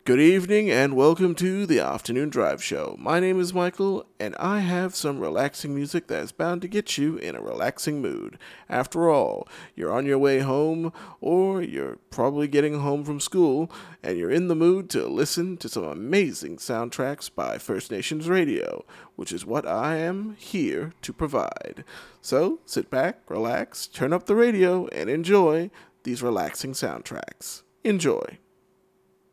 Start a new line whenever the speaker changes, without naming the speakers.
Good evening and welcome to the Afternoon Drive Show. My name is Michael and I have some relaxing music that is bound to get you in a relaxing mood. After all, you're on your way home or you're probably getting home from school and you're in the mood to listen to some amazing soundtracks by First Nations Radio, which is what I am here to provide. So sit back, relax, turn up the radio, and enjoy these relaxing soundtracks. Enjoy.